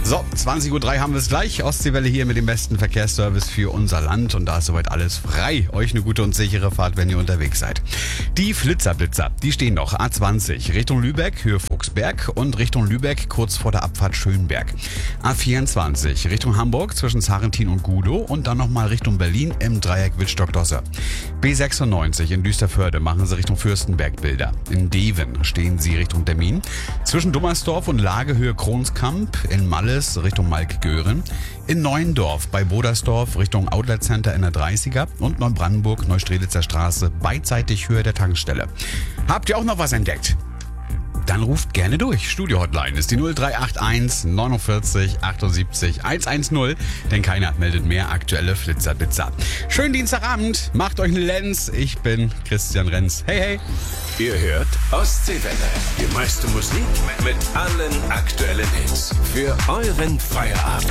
So, 20.03 Uhr haben wir es gleich. Ostseewelle hier mit dem besten Verkehrsservice für unser Land. Und da ist soweit alles frei. Euch eine gute und sichere Fahrt, wenn ihr unterwegs seid. Die Flitzer, die stehen noch. A20 Richtung Lübeck, Höhe Fuchsberg und Richtung Lübeck kurz vor der Abfahrt Schönberg. A24 Richtung Hamburg zwischen Sarrentin und Gudow und dann nochmal Richtung Berlin im Dreieck Wittstock-Dosse. B96 in Düsterförde machen sie Richtung Fürstenberg-Bilder. In Deven stehen sie Richtung Termin. Zwischen Dummersdorf und Lagehöhe Kronskamp in Malles Richtung Malk-Göhren. In Neuendorf bei Bodersdorf Richtung Outlet Center in der 30er und Neubrandenburg Neustrelitzer Straße beidseitig Höhe der Tankstelle. Habt ihr auch noch was entdeckt? Dann ruft gerne durch. Studio-Hotline ist die 0381 49 78 110, denn keiner meldet mehr aktuelle Flitzer-Blitzer. Schönen Dienstagabend, macht euch einen Lenz. Ich bin Christian Renz. Hey, hey. Ihr hört Ostseewelle. Die meiste Musik mit allen aktuellen Hits. Für euren Feierabend.